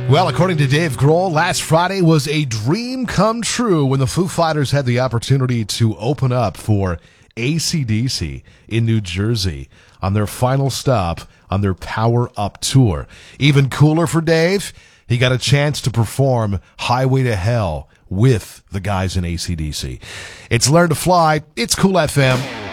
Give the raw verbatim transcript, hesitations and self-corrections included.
Well, according to Dave Grohl, last Friday was a dream come true when the Foo Fighters had the opportunity to open up for A C D C in New Jersey on their final stop on their Power Up tour. Even cooler for Dave, he got a chance to perform Highway to Hell with the guys in A C D C. It's Learn to Fly. It's Cool F M.